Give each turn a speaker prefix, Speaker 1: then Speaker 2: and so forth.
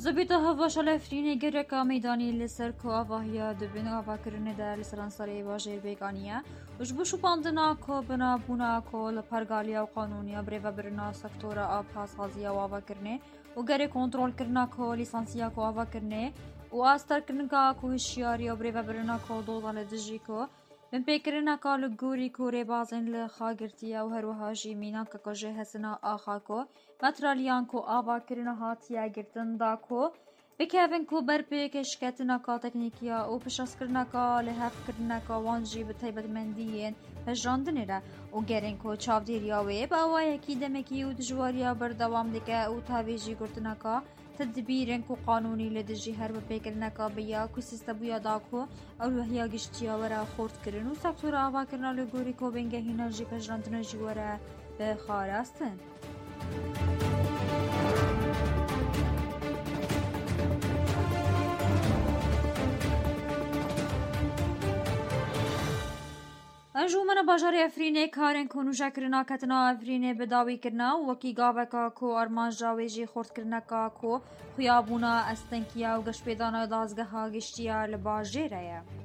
Speaker 1: زبیتا هواش الافرین گرکا میدانی لسر کو آواهیا دبن آوا کرنه در لسران سری واجه بیگانیه وجبوشو باندنا کو بنا بونا کو لپرگالیا و قانونیا بریو برنا سکتورا آبها سازیا و آوا کرنه و گره کنترول کرنا کو لیسانسیا کو آوا کرنه و آستر کرنگا کو هشیاری و بریو برنا کو دوزال دجی کو من پیکرنا کا لگوری کو ریبازن لخاگرتیا و هروها جیمینا که کجه حسنا آخا کو مترالیان کو آوا کرنا هاتیا گرتن دا کو بکیفن کو برپیک شکتنا کا تکنیکیا و پشاس کرنا کا لحف کرنا کا وانجی بطیبت مندیین هجراندنه را و گرین کو چاودیریا وی با آوای کی دمکی و دجواریا بردوام دکه و تاویجی گرتنا کا تدبیرن کو قانونی لدجی هر بپیکرنا کا بیا کو سیستبویا دا کو او وحیا گشتیا ورا خورد کرن و سکتور آوا کرنا لگوری کو بنگه هینا جی پجراندنه جی ورا بخاراستن انجمن باجار افرینه کارن کنوجا کرنا کتنا افرینه بداوی کرنا وکی گاوکا کو ارمان جاویجی خورد کرنا کو خیابونا استنکیا و گشپیدانا دازگه ها گشتیا لباجره